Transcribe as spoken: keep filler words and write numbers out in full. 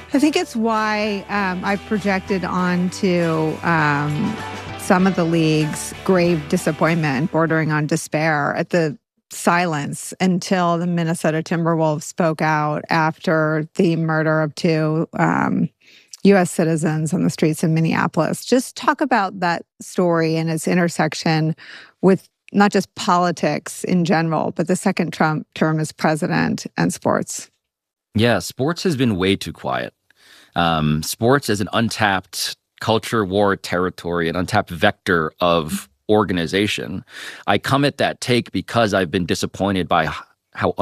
I think it's why um, I've projected onto um, some of the league's grave disappointment, bordering on despair, at the silence until the Minnesota Timberwolves spoke out after the murder of two um, U S citizens on the streets of Minneapolis. Just talk about that story and its intersection with not just politics in general, but the second Trump term as president and sports. Yeah, sports has been way too quiet. Um, sports is an untapped culture war territory, an untapped vector of organization. I come at that take because I've been disappointed by how